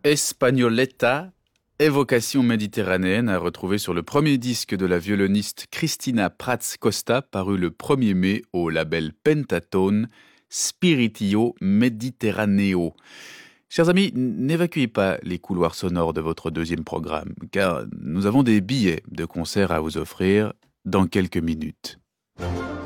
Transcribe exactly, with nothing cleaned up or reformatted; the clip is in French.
Espagnoletta, évocation méditerranéenne à retrouver sur le premier disque de la violoniste Cristina Prats Costa, paru le premier mai au label Pentatone, Spiritio Mediterraneo. Chers amis, n'évacuez pas les couloirs sonores de votre deuxième programme, car nous avons des billets de concert à vous offrir dans quelques minutes.